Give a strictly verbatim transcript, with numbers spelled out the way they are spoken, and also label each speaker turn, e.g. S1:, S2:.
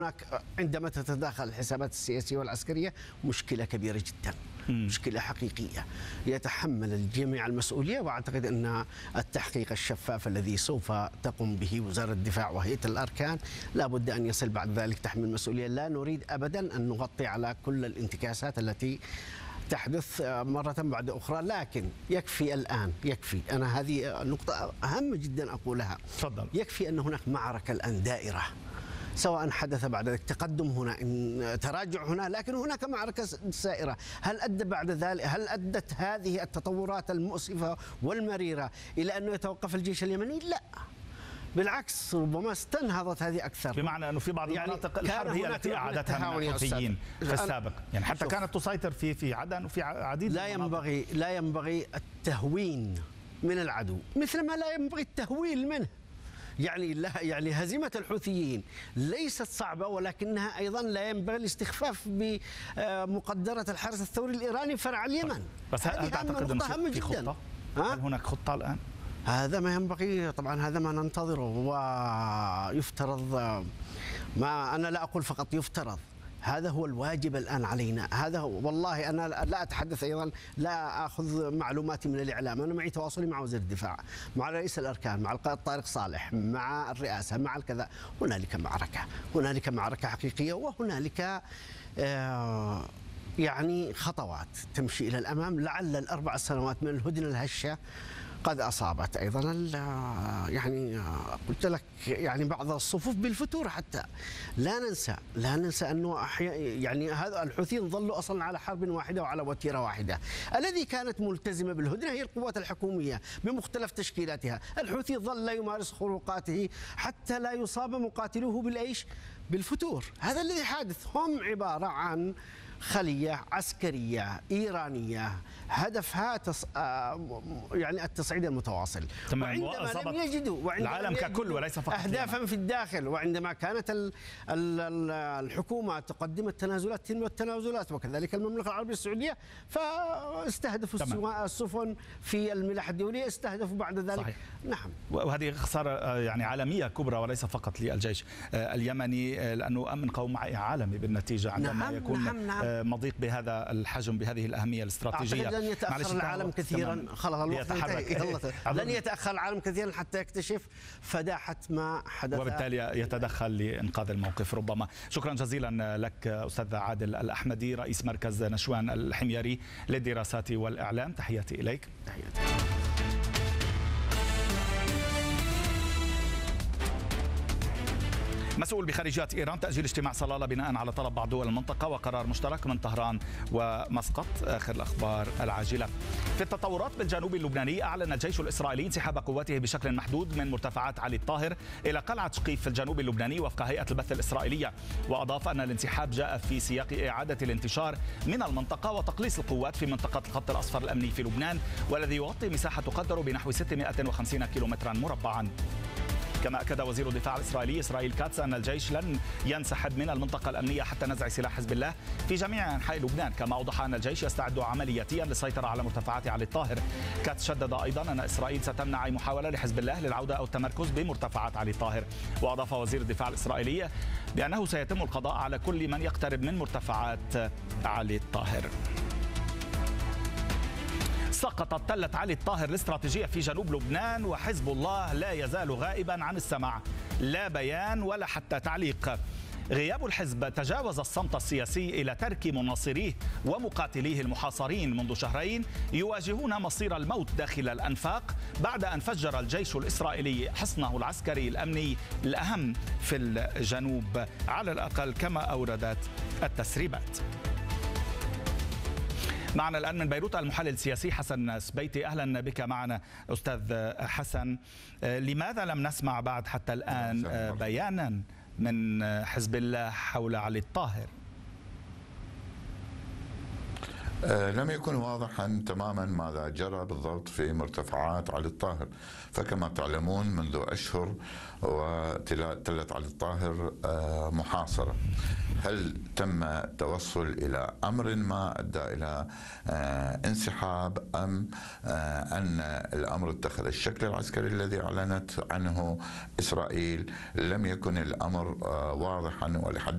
S1: هناك عندما تتداخل الحسابات السياسية والعسكرية مشكلة كبيرة جدا، مشكلة حقيقية يتحمل الجميع المسؤولية. وأعتقد أن التحقيق الشفاف الذي سوف تقوم به وزارة الدفاع وهيئة الأركان لا بد أن يصل بعد ذلك تحمل المسؤولية. لا نريد أبدا أن نغطي على كل الانتكاسات التي تحدث مرة بعد أخرى، لكن يكفي الآن، يكفي أنا هذه نقطة هامة جدا أقولها.
S2: تفضل.
S1: يكفي أن هناك معركة الآن دائرة، سواء حدث بعد ذلك تقدم هنا إن تراجع هنا، لكن هناك معركة سائرة. هل أدى بعد ذلك هل أدت هذه التطورات المؤسفة والمريرة إلى أنه يتوقف الجيش اليمني؟ لا، بالعكس ربما استنهضت هذه أكثر،
S2: بمعنى أنه في بعض المناطق يعني الحرب هي التي أعادتها من الحوثيين في السابق، يعني حتى كانت تسيطر في في عدن وفي عديد.
S1: لا ينبغي لا ينبغي التهوين من العدو مثل ما لا ينبغي التهويل منه. يعني لا يعني هزيمة الحوثيين ليست صعبة، ولكنها أيضا لا ينبغي الاستخفاف بمقدرة الحرس الثوري الإيراني فرع اليمن.
S2: بس هل تعتقد أن في خطة؟ هل هناك خطة الآن؟
S1: هذا ما ينبغي، طبعا هذا ما ننتظره، ويفترض ما أنا لا أقول فقط يفترض، هذا هو الواجب الآن علينا. هذا هو، والله أنا لا أتحدث أيضا، لا أخذ معلوماتي من الإعلام، أنا معي تواصلي مع وزير الدفاع، مع رئيس الأركان، مع القائد طارق صالح، مع الرئاسة، مع الكذا. هنالك معركة، هنالك معركة حقيقية، وهنالك آه يعني خطوات تمشي إلى الأمام. لعل الأربع سنوات من الهدنة الهشة قد أصابت أيضا يعني قلت لك يعني بعض الصفوف بالفتور. حتى لا ننسى لا ننسى أنه يعني هذا الحوثيين ظلوا أصلا على حرب واحدة وعلى وتيرة واحدة. الذي كانت ملتزمة بالهدنة هي القوات الحكومية بمختلف تشكيلاتها. الحوثي ظل لا يمارس خروقاته حتى لا يصاب مقاتلوه بالإيش؟ بالفتور. هذا الذي حادث. هم عبارة عن خلية عسكرية إيرانية هدفها تص... يعني التصعيد المتواصل. وعندما لم يجدوا
S2: العالم ككل وليس فقط
S1: أهدافا يعني في الداخل، وعندما كانت ال... ال... الحكومة تقدم التنازلات والتنازلات وكذلك المملكة العربية السعودية، فاستهدفوا السفن في الملاحة الدولية، استهدفوا بعد ذلك.
S2: صحيح.
S1: نعم.
S2: وهذه خسارة يعني عالمية كبرى وليس فقط للجيش اليمني، لأنه أمن قومي عالمي بالنتيجة عندما
S1: نعم
S2: يكون
S1: نعم نعم.
S2: مضيق بهذا الحجم بهذه الأهمية الاستراتيجية.
S1: لن يتأخر العالم كثيرا، خلاص الوقت انتهى. لن يتأخر العالم كثيرا حتى يكتشف فداحة ما حدث،
S2: وبالتالي يتدخل لإنقاذ الموقف ربما. شكرا جزيلا لك أستاذ عادل الأحمدي، رئيس مركز نشوان الحميري للدراسات والإعلام. تحياتي إليك.
S1: تحياتي.
S2: مسؤول بخارجية إيران تأجيل اجتماع صلالة بناء على طلب بعض دول المنطقة وقرار مشترك من طهران ومسقط. آخر الأخبار العاجلة. في التطورات بالجنوب اللبناني، أعلن الجيش الإسرائيلي انسحاب قواته بشكل محدود من مرتفعات علي الطاهر إلى قلعة شقيف في الجنوب اللبناني وفق هيئة البث الإسرائيلية. وأضاف أن الانسحاب جاء في سياق إعادة الانتشار من المنطقة وتقليص القوات في منطقة الخط الأصفر الأمني في لبنان، والذي يغطي مساحة تقدر بنحو ستمائة وخمسين كيلومترا مربعا. كما أكد وزير الدفاع الإسرائيلي إسرائيل كاتس أن الجيش لن ينسحب من المنطقة الأمنية حتى نزع سلاح حزب الله في جميع أنحاء لبنان. كما أوضح أن الجيش يستعد عملياتيا للسيطرة على مرتفعات علي الطاهر. كاتس شدد أيضا أن إسرائيل ستمنع أي محاولة لحزب الله للعودة أو التمركز بمرتفعات علي الطاهر. وأضاف وزير الدفاع الإسرائيلي بأنه سيتم القضاء على كل من يقترب من مرتفعات علي الطاهر. سقطت تلة علي الطاهر الاستراتيجية في جنوب لبنان، وحزب الله لا يزال غائبا عن السمع، لا بيان ولا حتى تعليق. غياب الحزب تجاوز الصمت السياسي إلى ترك مناصريه ومقاتليه المحاصرين منذ شهرين يواجهون مصير الموت داخل الأنفاق بعد أن فجر الجيش الإسرائيلي حصنه العسكري الأمني الأهم في الجنوب على الأقل كما أوردت التسريبات. معنا الآن من بيروت المحلل السياسي حسن سبيتي. أهلا بك معنا أستاذ حسن. لماذا لم نسمع بعد حتى الآن بيانا من حزب الله حول علي الطاهر؟
S3: لم يكن واضحا تماما ماذا جرى بالضبط في مرتفعات علي الطاهر. فكما تعلمون منذ أشهر وتلة علي الطاهر محاصرة. هل تم التوصل إلى أمر ما أدى إلى انسحاب، أم أن الأمر اتخذ الشكل العسكري الذي أعلنت عنه إسرائيل؟ لم يكن الأمر واضحا ولحد